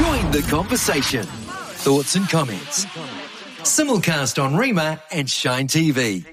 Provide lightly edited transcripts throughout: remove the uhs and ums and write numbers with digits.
Join the conversation. Thoughts and comments. Simulcast on Rima and Shine TV.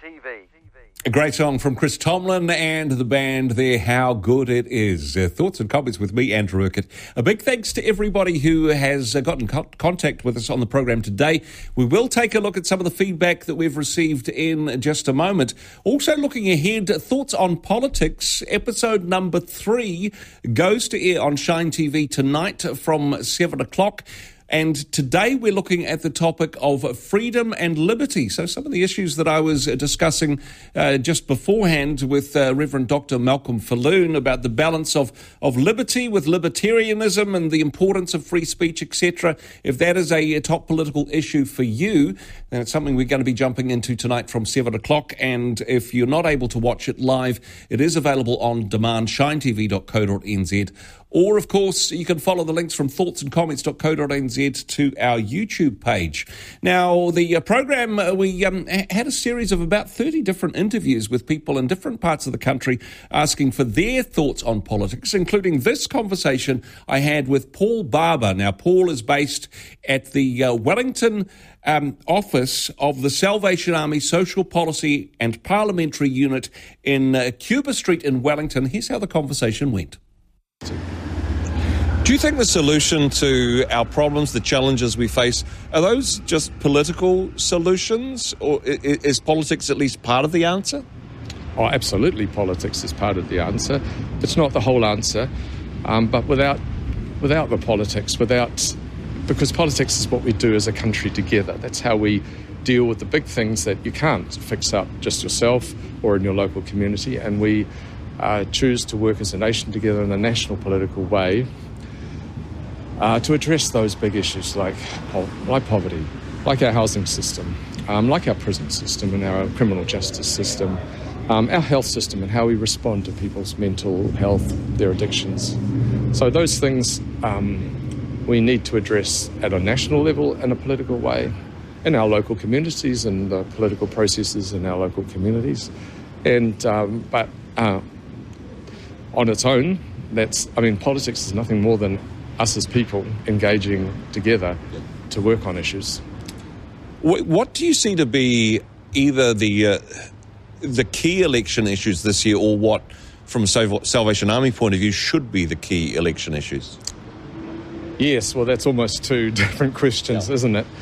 A great song from Chris Tomlin and the band there, How Good It Is. Thoughts and comments with me, Andrew Urquhart. A big thanks to everybody who has gotten contact with us on the program today. We will take a look at some of the feedback that we've received in just a moment. Also looking ahead, Thoughts on Politics, episode number 3 goes to air on Shine TV tonight from 7 o'clock. And today we're looking at the topic of freedom and liberty. So some of the issues that I was discussing just beforehand with Reverend Dr. Malcolm Falloon about the balance of liberty with libertarianism and the importance of free speech, etc. If that is a top political issue for you, then it's something we're going to be jumping into tonight from 7 o'clock. And if you're not able to watch it live, it is available on demand, shinetv.co.nz. Or, of course, you can follow the links from thoughtsandcomments.co.nz to our YouTube page. Now, the program, we had a series of about 30 different interviews with people in different parts of the country asking for their thoughts on politics, including this conversation I had with Paul Barber. Now, Paul is based at the Wellington office of the Salvation Army Social Policy and Parliamentary Unit in Cuba Street in Wellington. Here's how the conversation went. Do you think the solution to our problems, the challenges we face, are those just political solutions, or is politics at least part of the answer? Oh, absolutely, politics is part of the answer. It's not the whole answer, but without the politics, because politics is what we do as a country together. That's how we deal with the big things that you can't fix up just yourself or in your local community, and we choose to work as a nation together in a national political way to address those big issues like poverty, like our housing system, like our prison system and our criminal justice system, our health system and how we respond to people's mental health, their addictions. So those things we need to address at a national level in a political way, in our local communities and the political processes in our local communities. But on its own, politics is nothing more than us as people engaging together to work on issues. What do you see to be either the key election issues this year, or what, from a Salvation Army point of view, should be the key election issues? Yes, well, that's almost two different questions, isn't it?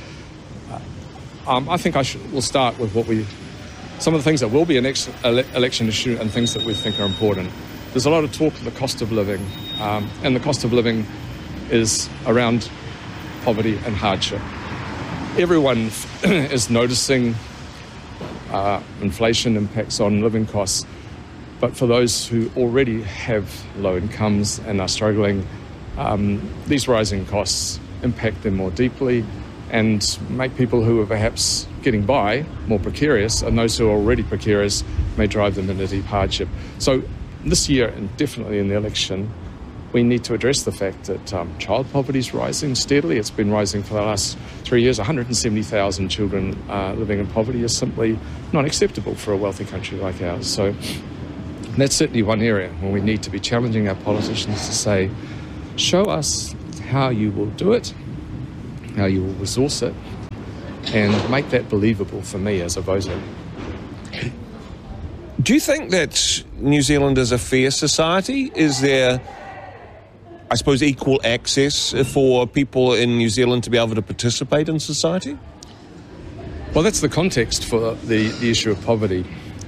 I think we'll start with some of the things that will be an election issue and things that we think are important. There's a lot of talk of the cost of living, and the cost of living is around poverty and hardship. Everyone is noticing inflation impacts on living costs, but for those who already have low incomes and are struggling, these rising costs impact them more deeply and make people who are perhaps getting by more precarious, and those who are already precarious may drive them into deep hardship. So this year, and definitely in the election, we need to address the fact that child poverty is rising steadily. It's been rising for the last 3 years. 170,000 children living in poverty is simply not acceptable for a wealthy country like ours. So that's certainly one area where we need to be challenging our politicians to say, show us how you will do it, how you will resource it, and make that believable for me as a voter. Do you think that New Zealand is a fair society? Is there, I suppose, equal access for people in New Zealand to be able to participate in society? Well, that's the context for the issue of poverty.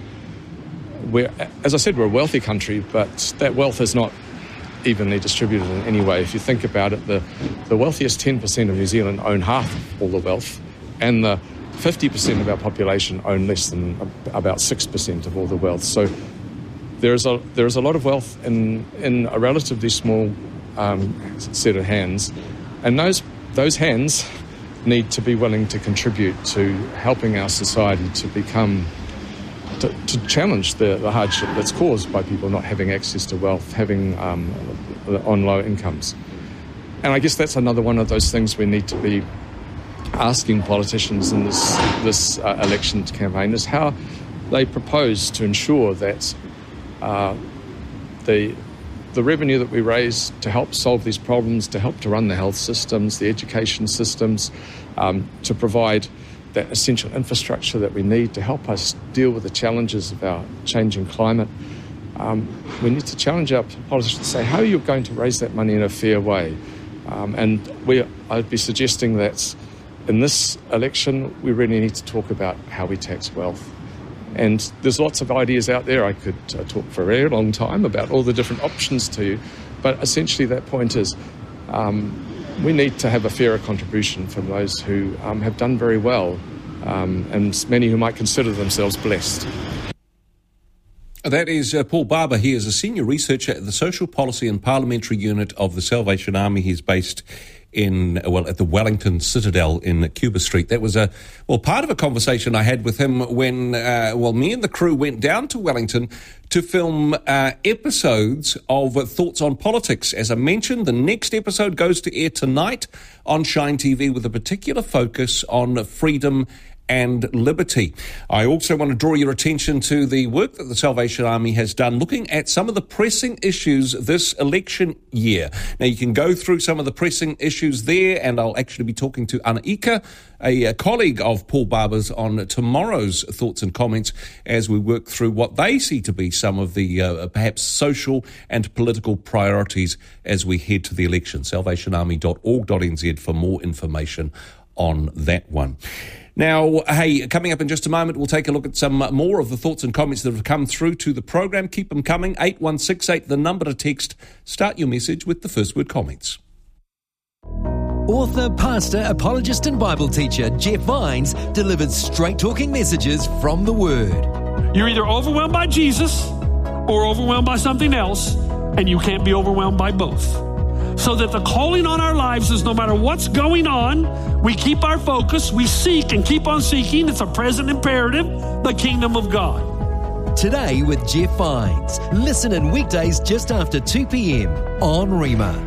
As I said, we're a wealthy country, but that wealth is not evenly distributed in any way. If you think about it, the wealthiest 10% of New Zealand own half of all the wealth, and the 50% of our population own less than about 6% of all the wealth. So there is a lot of wealth in a relatively small set of hands, and those hands need to be willing to contribute to helping our society to challenge the hardship that's caused by people not having access to wealth, having on low incomes. And I guess that's another one of those things we need to be asking politicians in this election campaign, is how they propose to ensure that the the revenue that we raise to help solve these problems, to help to run the health systems, the education systems, to provide that essential infrastructure that we need to help us deal with the challenges of our changing climate. We need to challenge our politicians to say, how are you going to raise that money in a fair way? I'd be suggesting that in this election, we really need to talk about how we tax wealth. And there's lots of ideas out there. I could talk for a very long time about all the different options to you. But essentially that point is we need to have a fairer contribution from those who have done very well and many who might consider themselves blessed. That is Paul Barber. He is a senior researcher at the Social Policy and Parliamentary Unit of the Salvation Army. He's based at the Wellington Citadel in Cuba Street. That was part of a conversation I had with him when, me and the crew went down to Wellington to film episodes of Thoughts on Politics. As I mentioned, the next episode goes to air tonight on Shine TV with a particular focus on freedom and liberty. I also want to draw your attention to the work that the Salvation Army has done looking at some of the pressing issues this election year. Now, you can go through some of the pressing issues there, and I'll actually be talking to Ana Ika, a colleague of Paul Barber's, on tomorrow's Thoughts and Comments as we work through what they see to be some of the perhaps social and political priorities as we head to the election. salvationarmy.org.nz for more information on that one. Now, hey, coming up in just a moment, we'll take a look at some more of the thoughts and comments that have come through to the program. Keep them coming. 8168, the number to text. Start your message with the first word comments. Author, pastor, apologist and Bible teacher Jeff Vines delivered straight-talking messages from the Word. You're either overwhelmed by Jesus or overwhelmed by something else, and you can't be overwhelmed by both. So that the calling on our lives is no matter what's going on, we keep our focus, we seek and keep on seeking. It's a present imperative, the kingdom of God. Today with Jeff Vines. Listen in weekdays just after 2 p.m. on Rhema.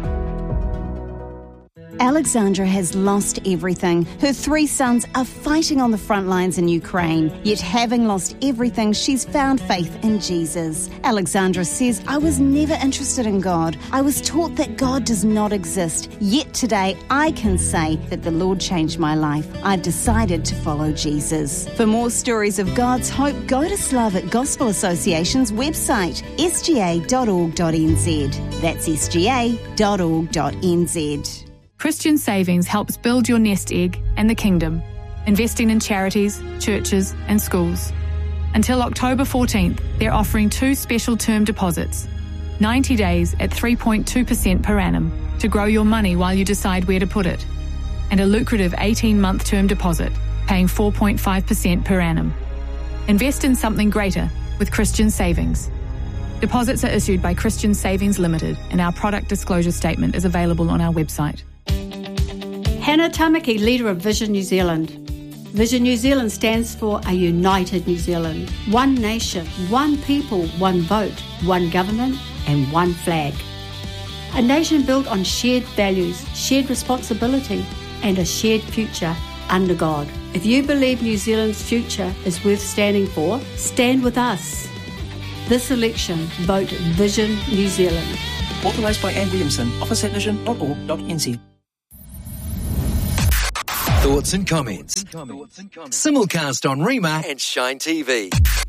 Alexandra has lost everything. Her 3 sons are fighting on the front lines in Ukraine. Yet having lost everything, she's found faith in Jesus. Alexandra says, I was never interested in God. I was taught that God does not exist. Yet today, I can say that the Lord changed my life. I've decided to follow Jesus. For more stories of God's hope, go to Slavic Gospel Association's website, sga.org.nz. That's sga.org.nz. Christian Savings helps build your nest egg and the kingdom, investing in charities, churches and schools. Until October 14th, they're offering 2 special term deposits, 90 days at 3.2% per annum to grow your money while you decide where to put it, and a lucrative 18-month term deposit paying 4.5% per annum. Invest in something greater with Christian Savings. Deposits are issued by Christian Savings Limited, and our product disclosure statement is available on our website. Hannah Tamaki, leader of Vision New Zealand. Vision New Zealand stands for a united New Zealand. One nation, one people, one vote, one government and one flag. A nation built on shared values, shared responsibility and a shared future under God. If you believe New Zealand's future is worth standing for, stand with us. This election, vote Vision New Zealand. Authorised by Anne Williamson, office at vision.org.nz. Thoughts and comments. Simulcast on Rhema and Shine TV.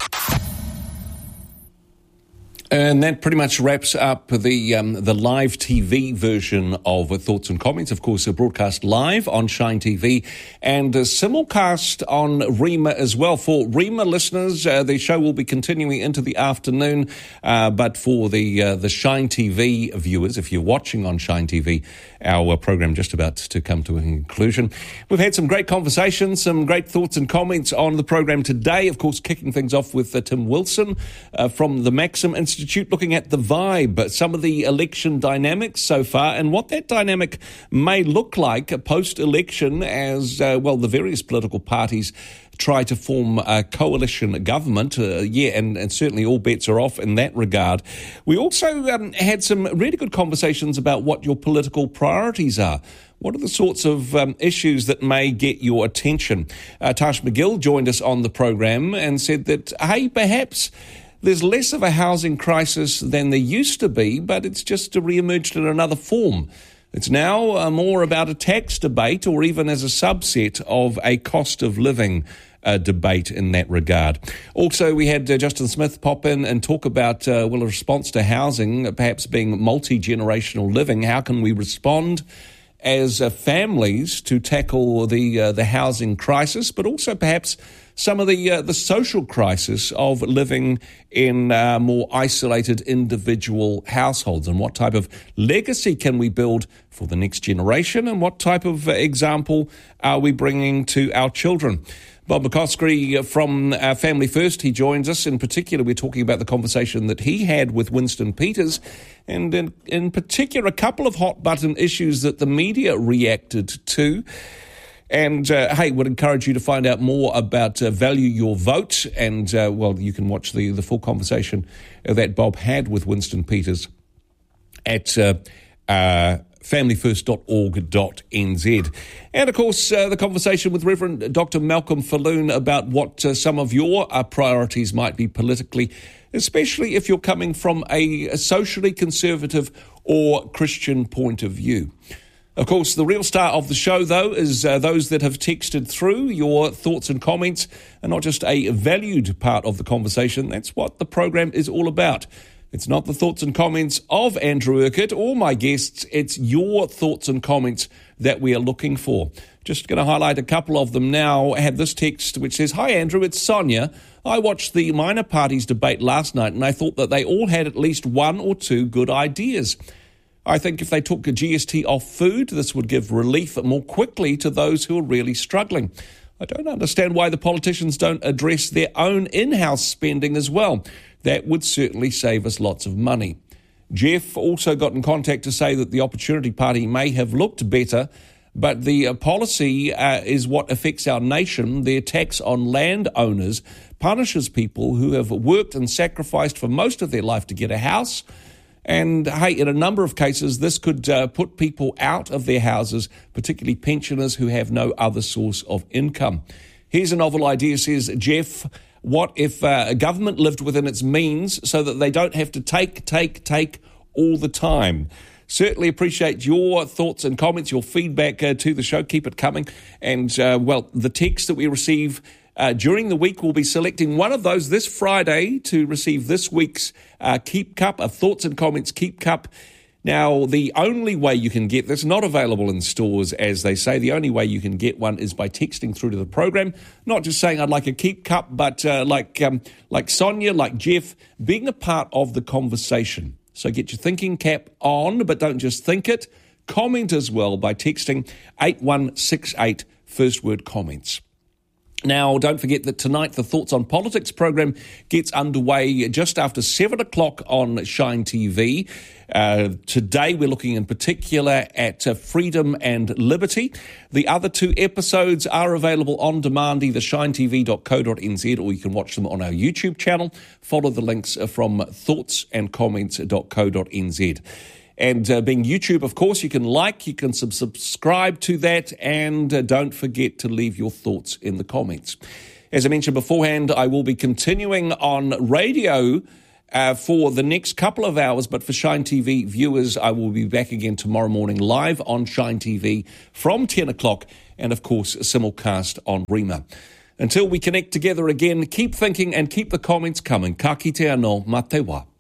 And that pretty much wraps up the live TV version of Thoughts and Comments. Of course, broadcast live on Shine TV and simulcast on Rhema as well. For Rhema listeners, the show will be continuing into the afternoon. But for the Shine TV viewers, if you're watching on Shine TV, our program just about to come to a conclusion. We've had some great conversations, some great thoughts and comments on the program today. Of course, kicking things off with Tim Wilson from the Maxim Institute, looking at the vibe, some of the election dynamics so far, and what that dynamic may look like post-election as, the various political parties try to form a coalition government. And certainly all bets are off in that regard. We also had some really good conversations about what your political priorities are. What are the sorts of issues that may get your attention? Tash McGill joined us on the program and said that, hey, perhaps there's less of a housing crisis than there used to be, but it's just re-emerged in another form. It's now more about a tax debate or even as a subset of a cost of living debate in that regard. Also, we had Justin Smith pop in and talk about, a response to housing perhaps being multi-generational living. How can we respond as families to tackle the housing crisis, but also perhaps some of the social crisis of living in more isolated individual households, and what type of legacy can we build for the next generation, and what type of example are we bringing to our children. Bob McCoskrie from Family First, he joins us. In particular, we're talking about the conversation that he had with Winston Peters, and in particular, a couple of hot-button issues that the media reacted to. And, would encourage you to find out more about Value Your Vote. And, you can watch the full conversation that Bob had with Winston Peters at familyfirst.org.nz. And, of course, the conversation with Reverend Dr. Malcolm Falloon about what some of your priorities might be politically, especially if you're coming from a socially conservative or Christian point of view. Of course, the real star of the show, though, is those that have texted through. Your thoughts and comments are not just a valued part of the conversation. That's what the program is all about. It's not the thoughts and comments of Andrew Urquhart or my guests. It's your thoughts and comments that we are looking for. Just going to highlight a couple of them now. I have this text which says, "Hi, Andrew, it's Sonia. I watched the minor parties debate last night and I thought that they all had at least one or two good ideas. I think if they took a GST off food, this would give relief more quickly to those who are really struggling. I don't understand why the politicians don't address their own in-house spending as well. That would certainly save us lots of money." Jeff also got in contact to say that the Opportunity Party may have looked better, but the policy is what affects our nation. Their tax on landowners punishes people who have worked and sacrificed for most of their life to get a house. And, in a number of cases, this could put people out of their houses, particularly pensioners who have no other source of income. Here's a novel idea, says Jeff. What if a government lived within its means so that they don't have to take all the time? Certainly appreciate your thoughts and comments, your feedback to the show. Keep it coming. And, the text that we receive during the week, we'll be selecting one of those this Friday to receive this week's Keep Cup, a Thoughts and Comments Keep Cup. Now, the only way you can get this, not available in stores, as they say, the only way you can get one is by texting through to the program. Not just saying, "I'd like a Keep Cup," but like Sonia, like Jeff, being a part of the conversation. So get your thinking cap on, but don't just think it. Comment as well by texting 8168, first word comments. Now, don't forget that tonight the Thoughts on Politics program gets underway just after 7 o'clock on Shine TV. Today we're looking in particular at freedom and liberty. The other two episodes are available on demand, either shinetv.co.nz, or you can watch them on our YouTube channel. Follow the links from thoughtsandcomments.co.nz. And being YouTube, of course, you can subscribe to that, and don't forget to leave your thoughts in the comments. As I mentioned beforehand, I will be continuing on radio for the next couple of hours, but for Shine TV viewers, I will be back again tomorrow morning live on Shine TV from 10 o'clock, and of course, simulcast on Rima. Until we connect together again, keep thinking and keep the comments coming. Ka kite anō, mā te wā.